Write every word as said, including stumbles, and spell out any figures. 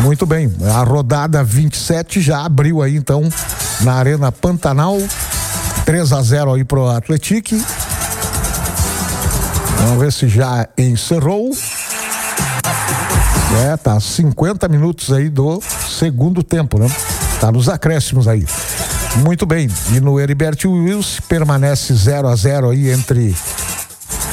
Muito bem, a rodada vinte e sete já abriu aí então na Arena Pantanal, três a zero aí pro Atlético. Vamos ver se já encerrou. É, tá cinquenta minutos aí do segundo tempo, né? Tá nos acréscimos aí. Muito bem, e no Heriberto Wilson permanece zero a zero aí entre